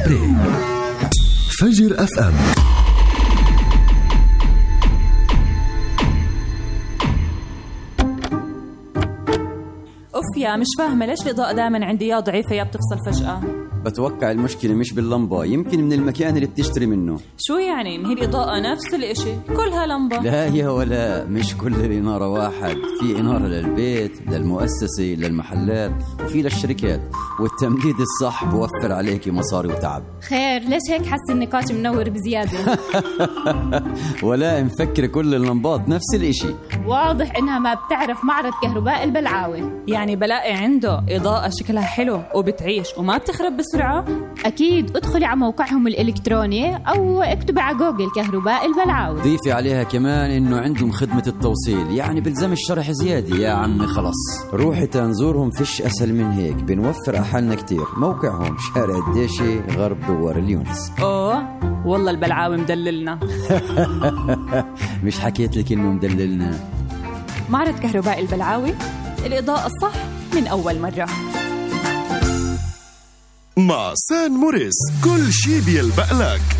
بريك. فجر اف ام. يا مش فاهمة ليش الإضاءة دائما عندي يا ضعيفة يا بتفصل فجأة. بتوقع المشكلة مش باللمبة، يمكن من المكان اللي بتشتري منه. شو يعني؟ ما هي الإضاءة نفس الاشي كلها لمبة. لا يا ولا، مش كل الإنارة واحد، في إنارة للبيت، للمؤسسة، للمحلات، وفي للشركات، والتمديد الصح بوفر عليكي مصاري وتعب. خير، ليش هيك حس النقاش منور بزيادة؟ ولا مفكر كل اللمبات نفس الاشي. واضح إنها ما بتعرف معرض كهرباء البلعاوي. يعني بلاقي عنده إضاءة شكلها حلو وبتعيش وما بتخرب بسرعة؟ أكيد، ادخلي على موقعهم الإلكتروني أو اكتبي على جوجل كهرباء البلعاوي. ضيفي عليها كمان إنه عندهم خدمة التوصيل، يعني بلزم الشرح زيادة يا عمي. خلص روحي تنزورهم، فيش أسهل من هيك، بنوفر أحلنا كتير. موقعهم شارع الديشي غرب دوار اليونس. أوه والله البلعاوي مدللنا. مش حكيت لك إنه مدللنا؟ معرض كهرباء البلعاوي، الإضاءة الصح من أول مرة. مع سان موريس كل شي بيلبق لك.